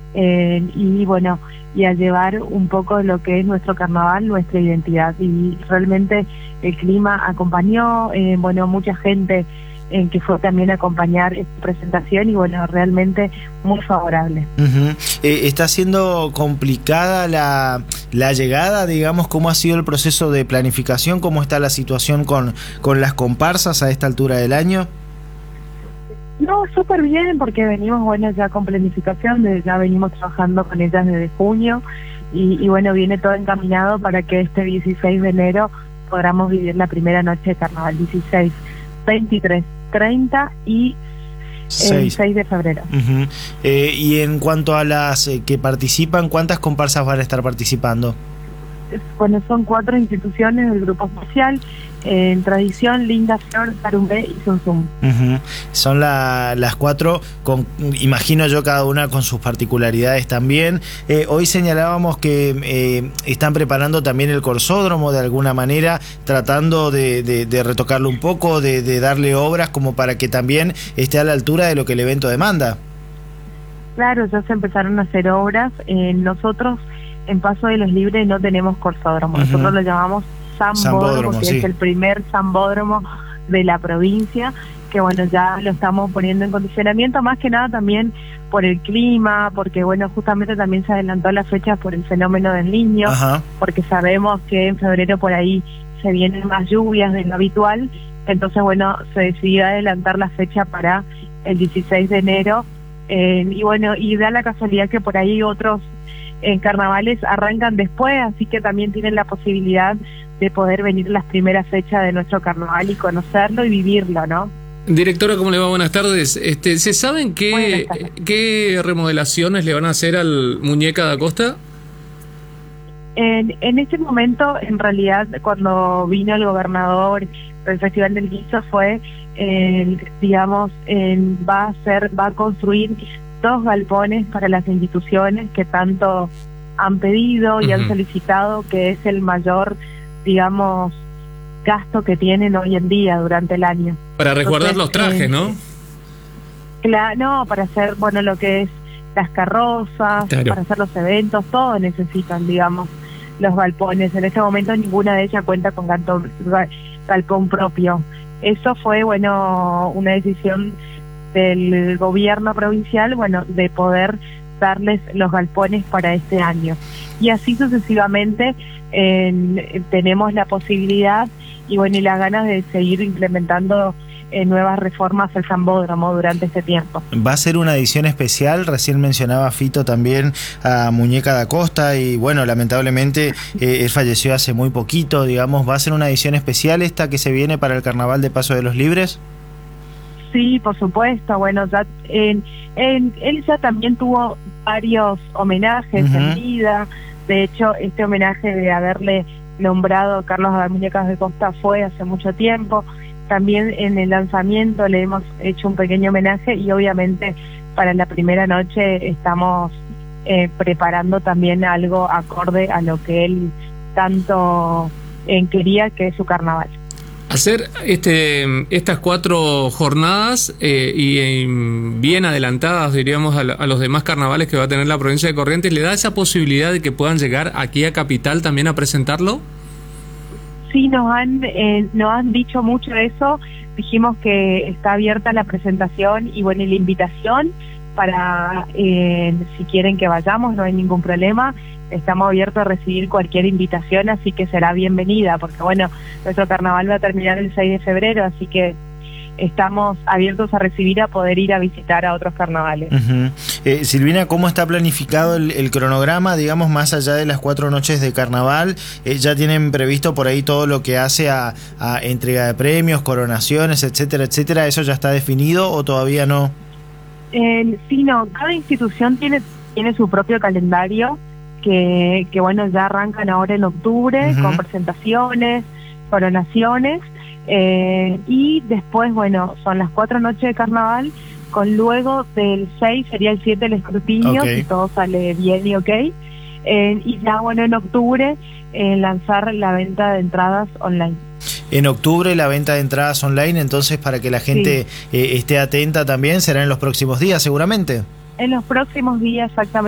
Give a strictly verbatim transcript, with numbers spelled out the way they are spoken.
eh, y bueno, y a llevar un poco lo que es nuestro carnaval, nuestra identidad. Y realmente el clima acompañó, eh, bueno, mucha gente en que fue también a acompañar esta presentación y bueno, realmente muy favorable. Uh-huh. Eh, ¿Está siendo complicada la, la llegada, digamos? ¿Cómo ha sido el proceso de planificación? ¿Cómo está la situación con, con las comparsas a esta altura del año? No, súper bien, porque venimos, bueno, ya con planificación, desde ya venimos trabajando con ellas desde junio y, y bueno, viene todo encaminado para que este dieciséis de enero podamos vivir la primera noche de carnaval, dieciséis, veintitrés, treinta y el seis de febrero. Uh-huh. eh, y en cuanto a las eh, que participan, ¿cuántas comparsas van a estar participando? Bueno, son cuatro instituciones del grupo social, eh, en Tradición, Linda Flor, Tarumbé y Zum Zum. Uh-huh. Son la, las cuatro, con, imagino yo, cada una con sus particularidades también. Eh, hoy señalábamos que eh, están preparando también el corsódromo de alguna manera, tratando de, de, de retocarlo un poco, de, de darle obras como para que también esté a la altura de lo que el evento demanda. Claro, ya se empezaron a hacer obras. Eh, nosotros en Paso de los Libres no tenemos corsódromo, uh-huh. Nosotros lo llamamos Zambódromo, que sí. Es el primer zambódromo de la provincia, que bueno, ya lo estamos poniendo en condicionamiento, más que nada también por el clima, porque bueno, justamente también se adelantó la fecha por el fenómeno del Niño, uh-huh. Porque sabemos que en febrero por ahí se vienen más lluvias de lo habitual, entonces bueno, se decidió adelantar la fecha para el dieciséis de enero, eh, y bueno, y da la casualidad que por ahí otros en carnavales arrancan después, así que también tienen la posibilidad de poder venir las primeras fechas de nuestro carnaval y conocerlo y vivirlo, ¿no? Directora, ¿cómo le va? Buenas tardes. Este, ¿se saben qué, qué remodelaciones le van a hacer al Muñeca da Costa? En, en este momento, en realidad, cuando vino el gobernador del Festival del Guiso fue, eh, digamos, en, va a ser, va a construir dos galpones para las instituciones que tanto han pedido y uh-huh. han solicitado, que es el mayor, digamos, gasto que tienen hoy en día durante el año. Para resguardar los trajes, eh, ¿no? Claro, no, para hacer, bueno, lo que es las carrozas, claro. Para hacer los eventos, todo necesitan, digamos, los galpones. En este momento ninguna de ellas cuenta con galpón, galpón propio. Eso fue, bueno, una decisión del gobierno provincial, bueno, de poder darles los galpones para este año. Y así sucesivamente eh, tenemos la posibilidad y bueno, y las ganas de seguir implementando eh, nuevas reformas al Zambódromo durante este tiempo. Va a ser una edición especial, recién mencionaba Fito también a Muñeca da Costa y bueno, lamentablemente eh, él falleció hace muy poquito, digamos. ¿Va a ser una edición especial esta que se viene para el Carnaval de Paso de los Libres? Sí, por supuesto. Bueno, ya en, en, él ya también tuvo varios homenajes uh-huh. en vida. De hecho, este homenaje de haberle nombrado Carlos a Muñecas de Costa fue hace mucho tiempo. También en el lanzamiento le hemos hecho un pequeño homenaje y obviamente para la primera noche estamos eh, preparando también algo acorde a lo que él tanto eh, quería, que es su carnaval. Hacer este estas cuatro jornadas eh, y eh, bien adelantadas, diríamos, a, a los demás carnavales que va a tener la provincia de Corrientes, ¿le da esa posibilidad de que puedan llegar aquí a Capital también a presentarlo? Sí, nos han eh, nos han dicho mucho eso. Dijimos que está abierta la presentación y bueno, y la invitación para eh, si quieren que vayamos, no hay ningún problema. Estamos abiertos a recibir cualquier invitación, así que será bienvenida, porque bueno, nuestro carnaval va a terminar el seis de febrero, así que estamos abiertos a recibir, a poder ir a visitar a otros carnavales. Uh-huh. eh, Silvina, ¿cómo está planificado el, el cronograma, digamos, más allá de las cuatro noches de carnaval? Eh, ¿Ya tienen previsto por ahí todo lo que hace a, a entrega de premios, coronaciones, etcétera, etcétera? ¿Eso ya está definido o todavía no? Eh, sí, no, cada institución tiene, tiene su propio calendario, que, que bueno, ya arrancan ahora en octubre, uh-huh. con presentaciones, coronaciones, eh, y después, bueno, son las cuatro noches de carnaval, con luego del seis sería el siete el escrutinio, okay. Si todo sale bien y ok, eh, y ya bueno, en octubre eh, lanzar la venta de entradas online. En octubre la venta de entradas online, entonces para que la gente sí. eh, esté atenta también, será en los próximos días seguramente. En los próximos días, exactamente.